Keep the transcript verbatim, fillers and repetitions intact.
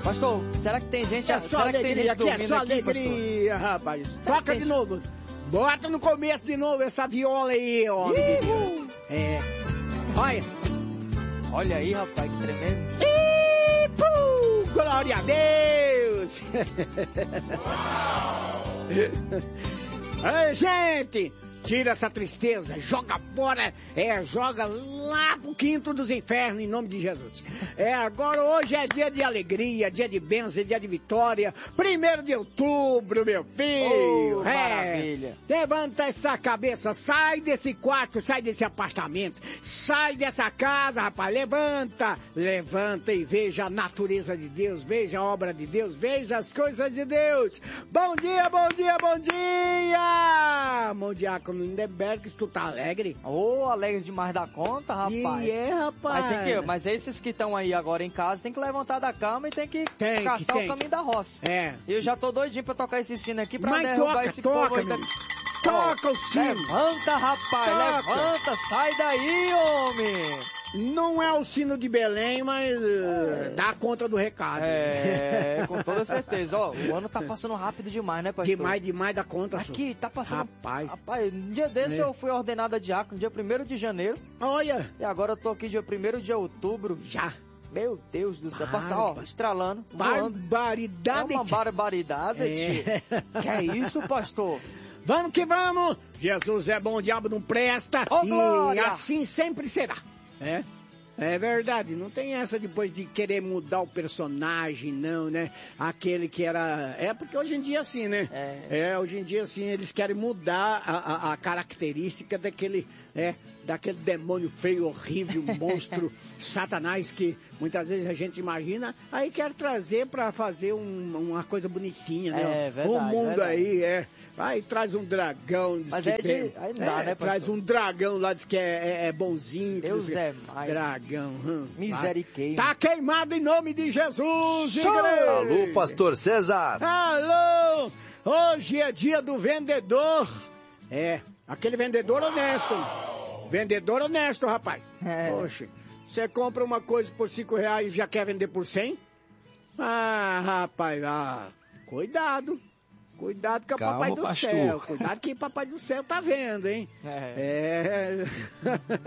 Pastor, será que tem gente... É só será que tem alegria, gente aqui é só dormindo aqui, alegria, rapaz. Toca tem de novo. Bota no começo de novo essa viola aí, homem de Deus. É. Olha. Olha aí, rapaz, que tremendo. Ih, puh, glória a Deus. Ei, gente, tira essa tristeza, joga fora, é, joga lá pro quinto dos infernos, em nome de Jesus. É, agora hoje é dia de alegria, dia de bênção, dia de vitória, primeiro de outubro, meu filho. Oh, é, maravilha. Levanta essa cabeça, sai desse quarto, sai desse apartamento, sai dessa casa, rapaz, levanta, levanta e veja a natureza de Deus, veja a obra de Deus, veja as coisas de Deus. Bom dia, bom dia, bom dia! Bom diácono Lindenberg, tu tá alegre? Ô, oh, alegre demais da conta, rapaz. E é, rapaz. Mas, tem que, mas esses que estão aí agora em casa tem que levantar da cama e tem que tem caçar que, o caminho da roça. É. Eu já tô doidinho pra tocar esse sino aqui pra mas derrubar toca, esse toca, povo aí. Da... Toca o sino. Levanta, rapaz, toca. Levanta, sai daí, homem. Não é o sino de Belém, mas uh, dá conta do recado. É, com toda certeza. Ó, o ano tá passando rápido demais, né, pastor? Demais, demais da conta, Aqui, tá passando... Rapaz. Rapaz, um dia desse é. eu fui ordenado a diácono, dia primeiro de janeiro. Olha. E agora eu tô aqui dia primeiro de outubro. Já. Meu Deus do céu, ah, passar, ó, estralando, barbaridade. É uma barbaridade, é. tio. Que é isso, pastor? Vamos que vamos! Jesus é bom, o diabo não presta. Oh, e glória. assim sempre será. É? É verdade, não tem essa depois de querer mudar o personagem, não, né? Aquele que era... É porque hoje em dia assim, né? É, é hoje em dia assim, eles querem mudar a, a, a característica daquele... É, daquele demônio feio, horrível, monstro, Satanás, que muitas vezes a gente imagina, aí quer trazer pra fazer um, uma coisa bonitinha, né? É verdade. O mundo verdade. aí, é... Aí traz um dragão, diz Mas que é de... tem, aí não dá, é, né, traz um dragão lá, diz que é, é, é bonzinho. Deus é mais. Dragão. Hum, Miseriqueima. Tá queimado em nome de Jesus, Alô, pastor César. Alô, hoje é dia do vendedor. É, aquele vendedor honesto. Vendedor honesto, rapaz. É. Poxa, você compra uma coisa por cinco reais e já quer vender por cem? Ah, rapaz, ah, cuidado. Cuidado com o Papai do pastor. Céu. Cuidado que o Papai do Céu tá vendo, hein? É. É.